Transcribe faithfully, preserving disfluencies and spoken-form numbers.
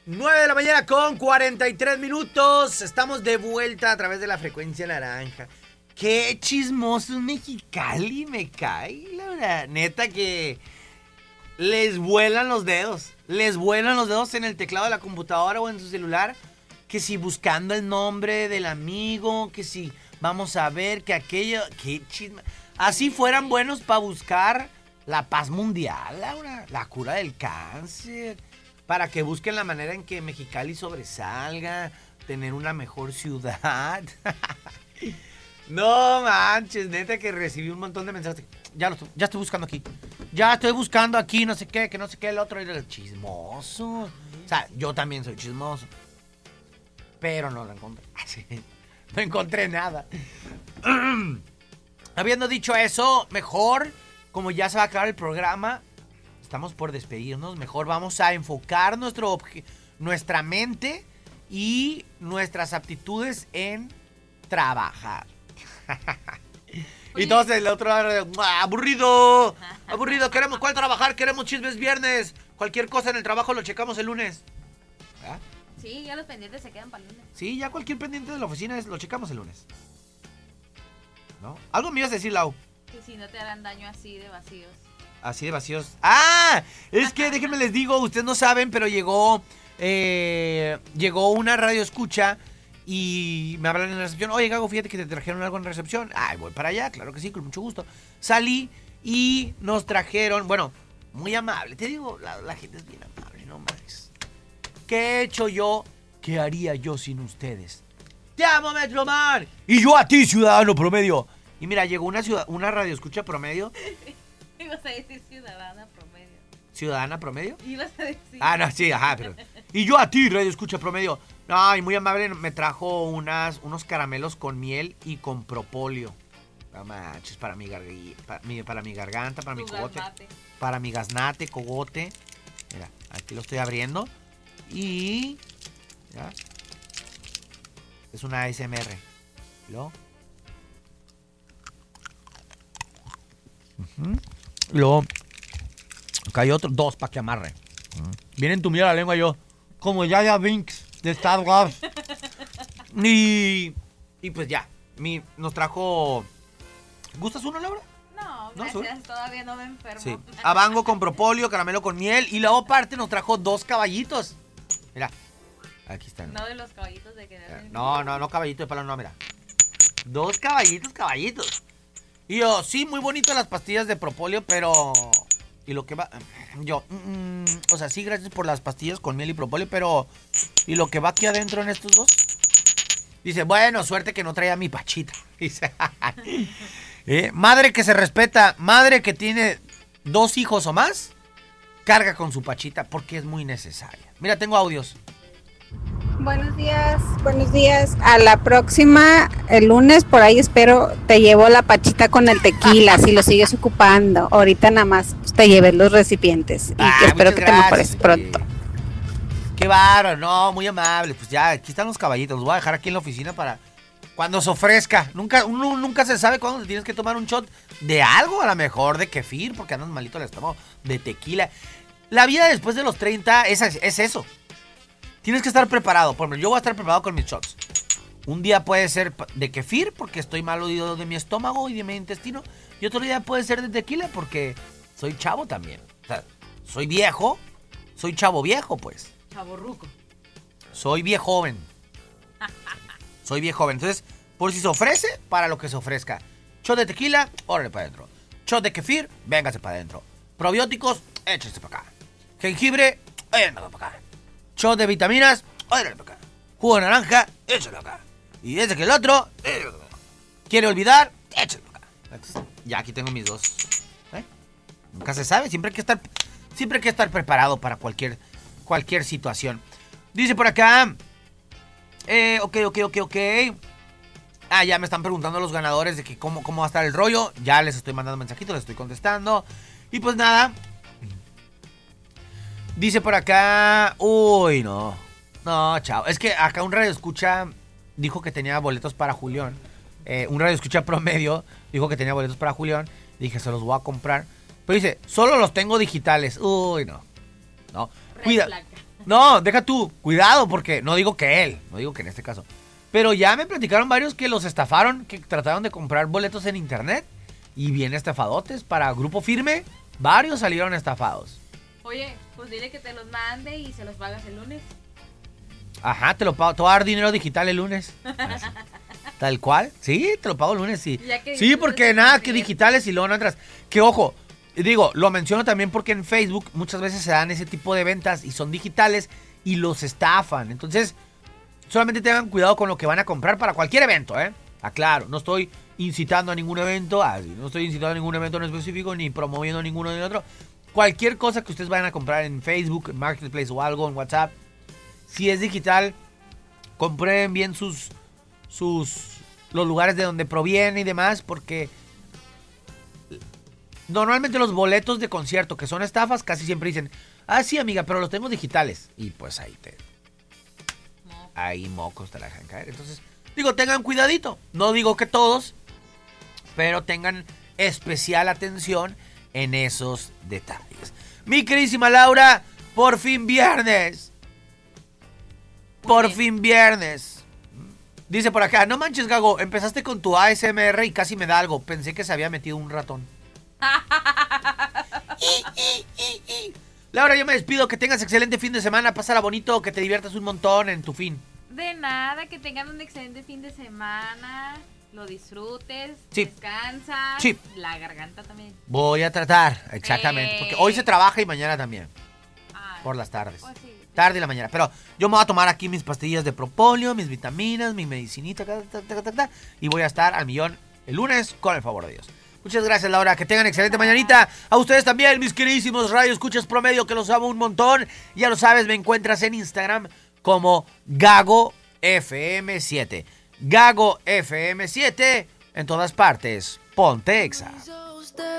nueve de la mañana con cuarenta y tres minutos. Estamos de vuelta a través de la frecuencia naranja. Qué chismoso es Mexicali, me cae, la verdad. Neta que les vuelan los dedos. Les vuelan los dedos en el teclado de la computadora o en su celular. Que si buscando el nombre del amigo, que si vamos a ver que aquello. Qué chisme. Así fueran buenos para buscar la paz mundial, Laura. La cura del cáncer. Para que busquen la manera en que Mexicali sobresalga. Tener una mejor ciudad. No manches, neta que recibí un montón de mensajes. Ya lo estoy, ya estoy buscando aquí. Ya estoy buscando aquí, no sé qué, que no sé qué, el otro era el chismoso. O sea, yo también soy chismoso. Pero no lo encontré. No encontré nada. Habiendo dicho eso, mejor, como ya se va a acabar el programa, estamos por despedirnos. Mejor vamos a enfocar nuestro obje- nuestra mente y nuestras aptitudes en trabajar. Y todos el otro lado, aburrido, aburrido, queremos, ¿cuál trabajar? Queremos chismes viernes. Cualquier cosa en el trabajo lo checamos el lunes. ¿Ah? Sí, ya los pendientes se quedan para el lunes. Sí, ya cualquier pendiente de la oficina es, lo checamos el lunes. ¿No? Algo me ibas a decir, Lau. Que si no te harán daño así de vacíos. Así de vacíos. ¡Ah! Es que déjenme les digo, ustedes no saben, pero llegó, eh, llegó una radio escucha. Y me hablan en la recepción. Oye, Gago, fíjate que te trajeron algo en recepción. Ay, voy para allá, claro que sí, con mucho gusto. Salí y nos trajeron, bueno, muy amable. Te digo, la, la gente es bien amable, no más. ¿Qué he hecho yo? ¿Qué haría yo sin ustedes? ¡Te amo, Metromar! Y yo a ti, ciudadano promedio. Y mira, llegó una ciudad, una radio escucha promedio. Ibas a decir ciudadana promedio. ¿Ciudadana promedio? Ibas a decir. Ah, no, sí, ajá, pero. Y yo a ti, radio escucha promedio. Ay, muy amable, me trajo unas, unos caramelos con miel y con propóleo. No manches, para mi, gargui, para, mi, para mi garganta, para Tu mi cogote. gaznate. Para mi gaznate, cogote. Mira, aquí lo estoy abriendo. Y... ¿ya? Es una A S M R. ¿Lo? Uh-huh. Luego... Acá hay otro, dos para que amarre. Uh-huh. Viene en tu mira la lengua yo. Como Yaya Binks de Star Wars. Y, y pues ya, mi, nos trajo... ¿Gustas uno, Laura? No, ¿No, gracias, todavía no me enfermo. Sí, habango con propóleo, caramelo con miel. Y luego aparte nos trajo dos caballitos. Mira, aquí están. No de los caballitos de que... No, no, no caballito de palo, no, mira. Dos caballitos, caballitos. Y yo, sí, muy bonitas las pastillas de propóleo, pero... Y lo que va... Yo, mm, o sea, sí, gracias por las pastillas con miel y propóleo, pero... ¿Y lo que va aquí adentro en estos dos? Dice, bueno, suerte que no traía mi pachita. Dice, ¿eh? Madre que se respeta, madre que tiene dos hijos o más, carga con su pachita porque es muy necesaria. Mira, tengo audios. Buenos días, buenos días. A la próxima, el lunes, por ahí espero, te llevo la pachita con el tequila, si lo sigues ocupando. Ahorita nada más pues, te lleves los recipientes. Y Ah, espero que gracias, te mejores oye. pronto. Qué bárbaro, no, muy amable. Pues ya, aquí están los caballitos. Los voy a dejar aquí en la oficina para cuando se ofrezca. Nunca, uno nunca se sabe cuándo te tienes que tomar un shot de algo, a lo mejor de kefir, porque andas malito el estómago, de tequila. La vida después de los treinta es, es eso. Tienes que estar preparado. Por ejemplo, yo voy a estar preparado con mis shots. Un día puede ser de kefir, porque estoy mal oído de mi estómago y de mi intestino. Y otro día puede ser de tequila, porque soy chavo también. O sea, soy viejo, soy chavo viejo, pues. Chavorruco. Soy viejo joven. Soy viejo joven. Entonces, por si se ofrece, para lo que se ofrezca. Shot de tequila, órale para adentro. Shot de kefir, véngase para adentro. Probióticos, échese para acá. Jengibre, véngase para acá. Shot de vitaminas, órale para acá. Jugo de naranja, échale acá. Y ese que el otro, échale acá. ¿Quiere olvidar? Échale acá. Entonces, ya aquí tengo mis dos. ¿Eh? Nunca se sabe, siempre hay que estar, siempre hay que estar preparado para cualquier, cualquier situación. Dice por acá. Eh, ok, ok, ok, ok. Ah, ya me están preguntando los ganadores de que cómo, cómo va a estar el rollo. Ya les estoy mandando mensajitos, les estoy contestando. Y pues nada. Dice por acá. Uy, no. No, chao. Es que acá un radio escucha dijo que tenía boletos para Julián. Eh, un radio escucha promedio dijo que tenía boletos para Julián. Dije, se los voy a comprar. Pero dice, solo los tengo digitales. Uy, no. No. Cuida. No, deja tú, cuidado, porque no digo que él, no digo que en este caso. Pero ya me platicaron varios que los estafaron, que trataron de comprar boletos en internet y bien estafadotes. Para Grupo Firme, varios salieron estafados. Oye, pues dile que te los mande y se los pagas el lunes. Ajá, te lo pago, te voy a dar dinero digital el lunes. Así. Tal cual, sí, te lo pago el lunes, sí. Sí, porque nada, que digitales y luego no entras. Que ojo, digo, lo menciono también porque en Facebook muchas veces se dan ese tipo de ventas y son digitales y los estafan. Entonces, solamente tengan cuidado con lo que van a comprar para cualquier evento, ¿eh? Aclaro, no estoy incitando a ningún evento, ah, no estoy incitando a ningún evento en específico ni promoviendo ninguno ni otro. Cualquier cosa que ustedes vayan a comprar en Facebook, en Marketplace o algo, en WhatsApp, si es digital, comprueben bien sus, sus, los lugares de donde proviene y demás, porque normalmente los boletos de concierto que son estafas casi siempre dicen, ah, sí, amiga, pero los tengo digitales. Y pues ahí te... Ahí mocos te la dejan caer. Entonces, digo, tengan cuidadito. No digo que todos, pero tengan especial atención en esos detalles. Mi queridísima Laura, por fin viernes. Por fin viernes. Dice por acá, no manches, Gago, empezaste con tu A S M R y casi me da algo. Pensé que se había metido un ratón. Laura, yo me despido. Que tengas excelente fin de semana. Pásala bonito, que te diviertas un montón en tu fin. De nada, que tengan un excelente fin de semana. Lo disfrutes. Sí. Descansa. Sí. La garganta también. Voy a tratar, exactamente. Eh. Porque hoy se trabaja y mañana también. Ay, por las tardes. Pues sí. Tarde y la mañana. Pero yo me voy a tomar aquí mis pastillas de propóleo, mis vitaminas, mi medicinita. Ta, ta, ta, ta, ta, y voy a estar al millón el lunes con el favor de Dios. Muchas gracias, Laura. Que tengan excelente mañanita. A ustedes también, mis queridísimos Radio Escuchas Promedio, que los amo un montón. Ya lo sabes, me encuentras en Instagram como Gago F M siete. Gago F M siete en todas partes. Ponte Exa.